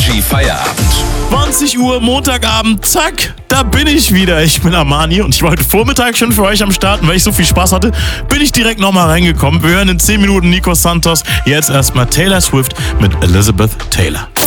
Energy Feierabend. 20 Uhr, Montagabend, zack, da bin ich wieder. Ich bin Armani und ich war heute Vormittag schon für euch am Start. Und weil ich so viel Spaß hatte, bin ich direkt nochmal reingekommen. Wir hören in 10 Minuten Nico Santos. Jetzt erstmal Taylor Swift mit Elizabeth Taylor.